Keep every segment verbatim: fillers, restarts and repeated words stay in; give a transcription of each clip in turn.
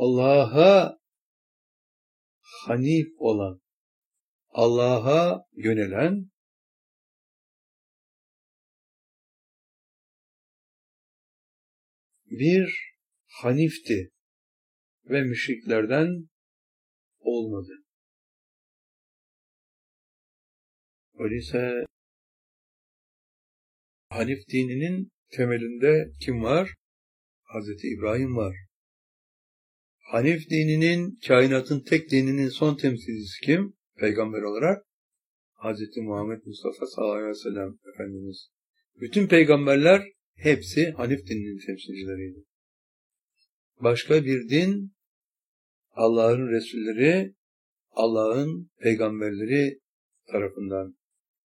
Allah'a hanif olan, Allah'a yönelen, bir hanifti ve müşriklerden olmadı. Öyleyse Hanif dininin temelinde kim var? Hazreti İbrahim var. Hanif dininin, kainatın tek dininin son temsilcisi kim? Peygamber olarak Hazreti Muhammed Mustafa sallallahu aleyhi ve sellem Efendimiz. Bütün peygamberler hepsi Hanif dininin temsilcileriydi. Başka bir din, Allah'ın Resulleri, Allah'ın peygamberleri tarafından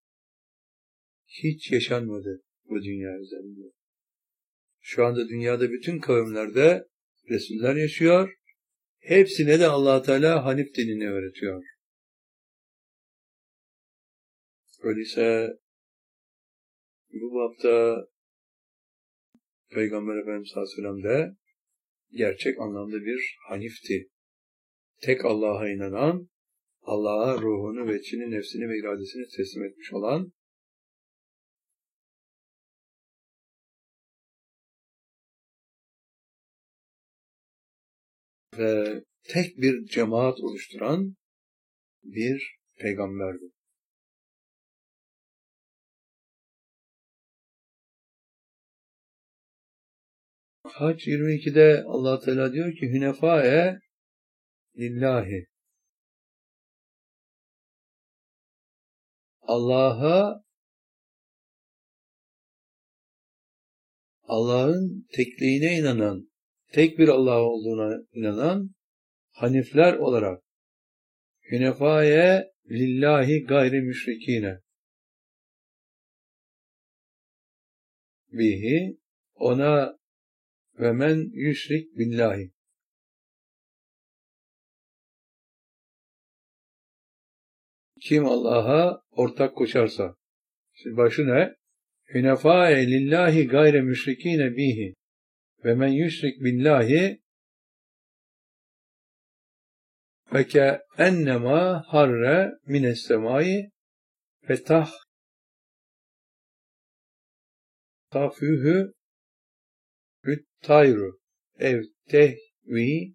hiç yaşanmadı bu dünya üzerinde. Şu anda dünyada bütün kavimlerde Resuller yaşıyor. Hepsine de Allah Teala Hanif dinini öğretiyor. Öyleyse bu bapta Peygamber Efendimiz sallallahu aleyhi ve sellem de gerçek anlamda bir Hanif'ti. Tek Allah'a inanan, Allah'a ruhunu, veçini, nefsini ve iradesini teslim etmiş olan, ve tek bir cemaat oluşturan bir peygamberdi. Hac yirmi ikide Allah Teala diyor ki Hünefae lillahi, Allah'a, Allah'ın tekliğine inanan, tek bir Allah olduğuna inanan hanifler olarak Hünefae lillahi gayri müşrikine bihi, ona ve men yüşrik billahi, kim Allah'a ortak koşarsa. Şimdi başı ne? Hünefae lillahi gayre müşrikine bihi ve men yüşrik billahi feke ennema harre mines semai ve tah tafühü üt tayru ev tehvi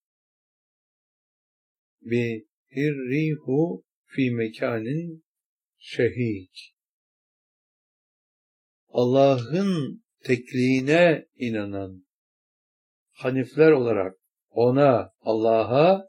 bi hirrihu fi mekanin şehik. Allah'ın tekliğine inanan hanifler olarak ona, Allah'a